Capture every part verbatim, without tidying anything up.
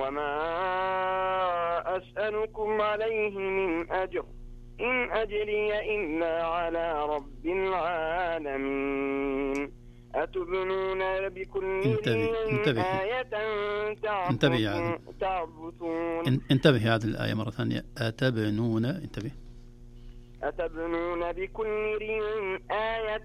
وما أسألكم عليه من أجر إن أجري إلا على رب العالمين أتبنون بكل ريع آية تعبثون. انتبه هذه الآية مرة ثانية. أتبنون انتبه أتبنون بكل ريع آية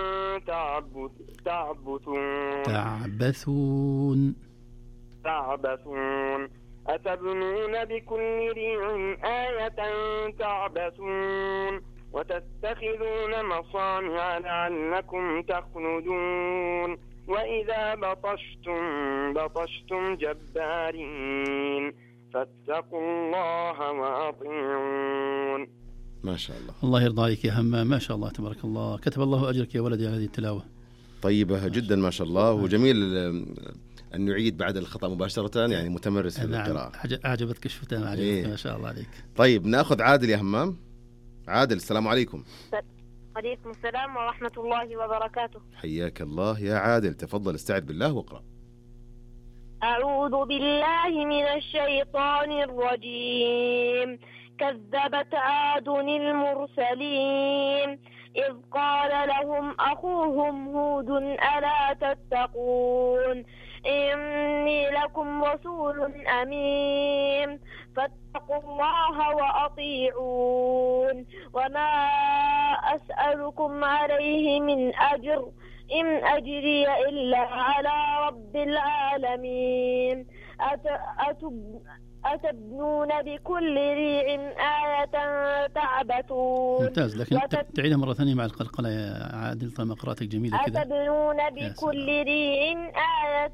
تعبثون تعبثون تعبثون أتبنون بكل ريع آية تعبثون وتتخذون مصانع لعلكم تخلدون وإذا بطشتم بطشتم جبارين فاتقوا الله وأطيعون. ما شاء الله. الله يرضى عليك يا همام، ما شاء الله تبارك الله، كتب الله أجرك يا ولدي على هذه التلاوة طيبة جدا ما شاء الله. وجميل أن نعيد بعد الخطأ مباشرة، يعني متمرس في القراءة. أعجبتك الشفتان عجبتك إيه؟ ما شاء الله عليك. طيب نأخذ عادل يا همام. عادل السلام عليكم. عليكم السلام ورحمة الله وبركاته. حياك الله يا عادل، تفضل استعد بالله واقرأ. أعوذ بالله من الشيطان الرجيم. كذبت عاد المرسلين إذ قال لهم أخوهم هود ألا تتقون إني لكم رسول أمين فاتقوا الله وأطيعون وما أسألكم عليه من أجر إن أجري إلا على رب العالمين أتبنون بكل ريع آية تعبثون. ممتاز، لكن تعيدها مرة ثانية مع القلقلة يا عادل طالما قراءتك جميلة كذا. أتبنون بكل ريع آية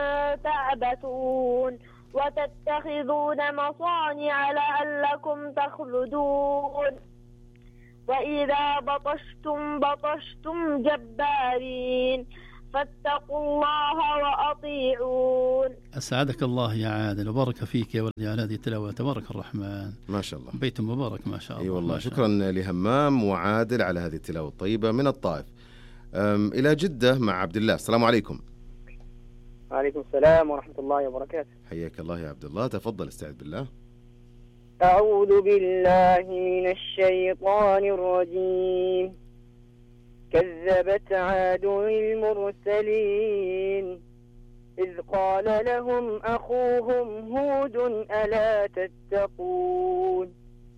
تعبثون وتتخذون مصانع لعلكم تخلدون وإذا بطشتم بطشتم جبارين فاتقوا الله وأطيعون. أسعدك الله يا عادل وبارك فيك يا ولدي على هذه التلاوة، تبارك الرحمن ما شاء الله، بيت مبارك ما شاء الله. أي والله شكرا لهمام وعادل على هذه التلاوة الطيبة من الطائف. إلى جدة مع عبد الله. السلام عليكم. وعليكم السلام ورحمة الله وبركاته. حياك الله يا عبد الله، تفضل استعد بالله. أعوذ بالله من الشيطان الرجيم. كذبت عاد المرسلين إذ قال لهم أخوهم هود ألا تتقون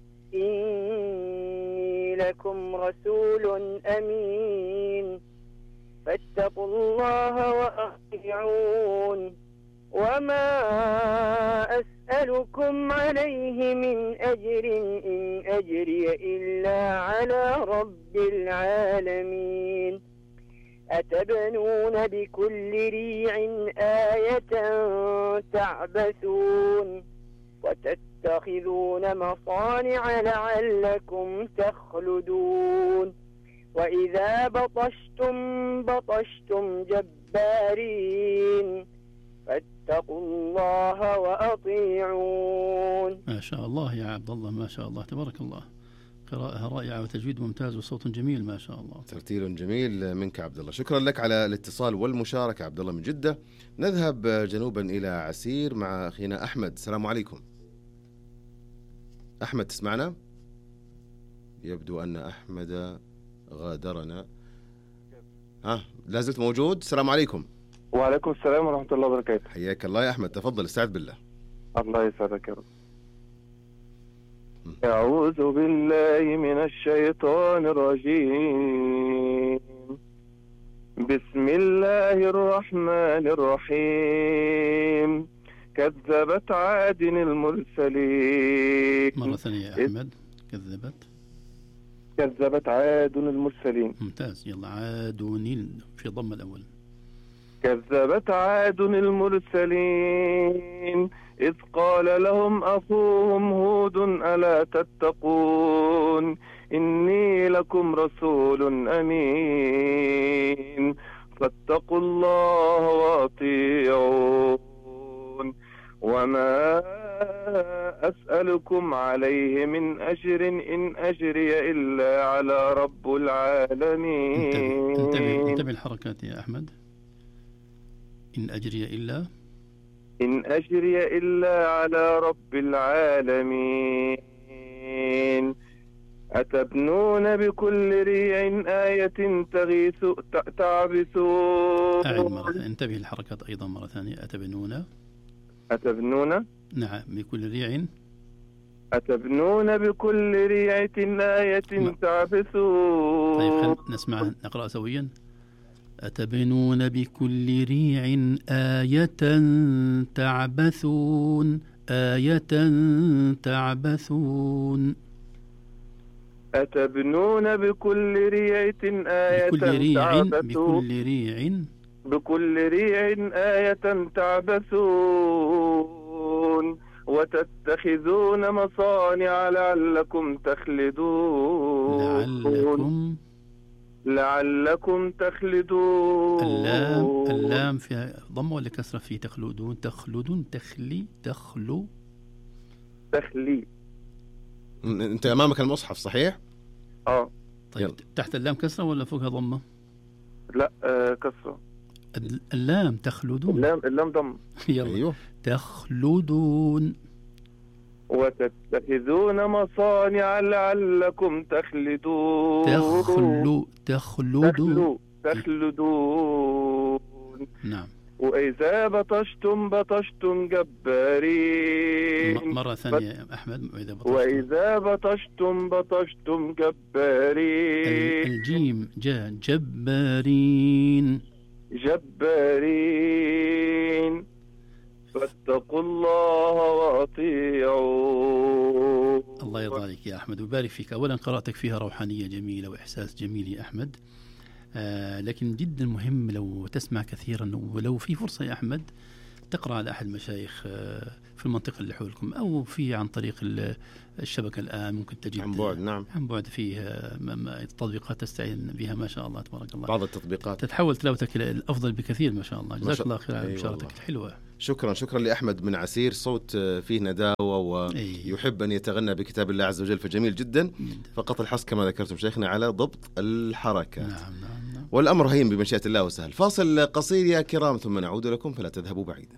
إني لكم رسول أمين فاتقوا الله وأطيعون وما أسألكم عليه من أجر إن أجري إلا على رب العالمين أتبنون بكل ريع آية تعبثون وتتخذون مصانع لعلكم تخلدون وإذا بطشتم بطشتم جبارين فاتقوا الله وأطيعون. ما شاء الله يا عبد الله، ما شاء الله تبارك الله، قراءة رائعة وتجويد ممتاز وصوت جميل ما شاء الله. ترتيل جميل منك عبد الله، شكرا لك على الاتصال والمشاركة عبد الله من جدة. نذهب جنوبا إلى عسير مع أخينا أحمد. السلام عليكم. أحمد تسمعنا؟ يبدو أن أحمد غادرنا. ها لازلت موجود؟ السلام عليكم. وعليكم السلام ورحمة الله وبركاته. حياك الله يا أحمد، تفضل استعد بالله. الله يسعدك يا رب. أعوذ بالله من الشيطان الرجيم. بسم الله الرحمن الرحيم. كذبت عاد المرسلين. مرة ثانية يا أحمد. كذبت كذبت عاد المرسلين. ممتاز، يلا عاد في ضم الأول. كذبت عاد المرسلين إذ قال لهم أخوهم هود ألا تتقون إني لكم رسول أمين فاتقوا الله وأطيعون وما أسألكم عليه من أجر إن أجري إلا على رب العالمين. انتبه انتبه الحركات يا أحمد. إن أجري إلا إن أجري إلا على رب العالمين. أتبنون بكل ريع آية تغيث تعبثون. أعد مرة ثانية، انتبه الحركات أيضا مرة ثانية. أتبنون أتبنون نعم بكل ريع. أتبنون بكل ريعة آية ما. تعبثون. طيب خل نسمع نقرأ سويا. أتبنون بكل ريع آية تعبثون. آية تعبثون. أتبنون بكل ريعة آية بكل ريع تعبثون. بكل ريع بكل ريع آية تعبثون وتتخذون مصانع لعلكم تخلدون. لعلكم لعلكم تخلدون. اللام اللام فيها ضمة ولا كسرة؟ في تخلدون تخلدون تخلي تخلو تخلي. أنت أمامك المصحف صحيح؟ آه طيب يلا. تحت اللام كسرة ولا فوقها ضمة؟ لا آه كسرة. اللام تخلدون. اللام اللام ضم. يلا أيوه. تخلدون. وتتخذون مصانع لعلكم تخلدون. تخلو تخلدون تخلو تخلدون. نعم. وإذا بطشتم بطشتم جبارين. م- مرة ثانية يا أحمد. وإذا بطشتم. وإذا بطشتم بطشتم جبارين. الجيم جاء جبارين. جبارين. فاتقوا الله وأطيعون. الله يرضى عليك يا أحمد ويبارك فيك. أولا قراءتك فيها روحانية جميلة وإحساس جميل يا أحمد. آه لكن جدا مهم لو تسمع كثيرا، ولو في فرصة يا أحمد تقرأ على أحد المشايخ آه في المنطقة اللي حولكم، أو في عن طريق الشبكة الآن ممكن تجد عن بعد. نعم عن بعد فيه تطبيقات تستعين بها ما شاء الله تبارك الله. بعض التطبيقات تتحول تلاوتك إلى الأفضل بكثير ما شاء الله. جزاك شاء... الله خير على أي مشاركتك والله. الحلوة. شكرا شكرا لأحمد من عسير، صوت فيه نداوة ويحب أن يتغنى بكتاب الله عز وجل، فجميل جدا. فقط الحص كما ذكرتم شيخنا على ضبط الحركات. نعم نعم نعم. والأمر هين بمشيئة الله وسهل. فاصل قصير يا كرام ثم نعود لكم، فلا تذهبوا بعيدا.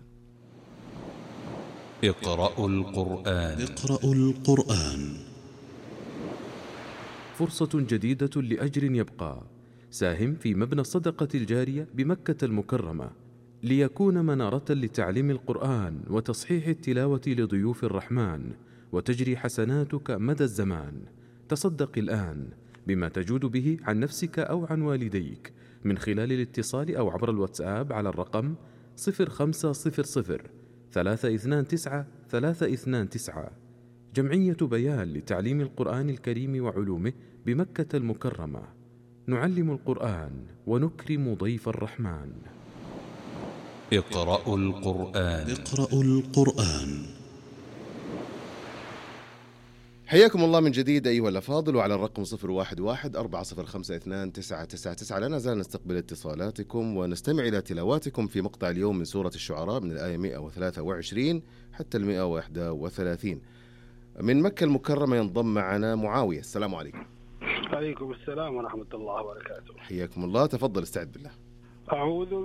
اقرأوا القرآن. اقرأوا القرآن. فرصة جديدة لأجر يبقى. ساهم في مبنى الصدقة الجارية بمكة المكرمة ليكون منارة لتعليم القرآن وتصحيح التلاوة لضيوف الرحمن، وتجري حسناتك مدى الزمان. تصدق الآن بما تجود به عن نفسك أو عن والديك من خلال الاتصال أو عبر الواتساب على الرقم صفر خمسة صفر صفر ثلاثة اثنان تسعة ثلاثة اثنان تسعة. جمعية بيان لتعليم القرآن الكريم وعلومه بمكة المكرمة. نعلم القرآن ونكرم ضيف الرحمن. اقرأوا القرآن. اقرأوا القرآن. حياكم الله من جديد أيها الأفاضل، وعلى الرقم صفر واحد واحد أربعة صفر خمسة اثنان تسعة تسعة تسعة لا نزال نستقبل اتصالاتكم ونستمع إلى تلاواتكم في مقطع اليوم من سورة الشعراء من الآية مئة وثلاثة وعشرين حتى المئة وواحد وثلاثين. من مكة المكرمة ينضم معنا معاوية. السلام عليكم. عليكم السلام ورحمة الله وبركاته. حياكم الله، تفضل استعد بالله. أعوذ